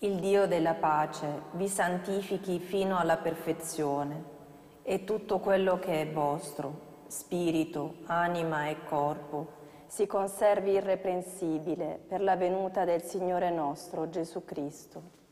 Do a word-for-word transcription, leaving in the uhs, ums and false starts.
Il Dio della pace vi santifichi fino alla perfezione e tutto quello che è vostro, spirito, anima e corpo, si conservi irreprensibile per la venuta del Signore nostro Gesù Cristo.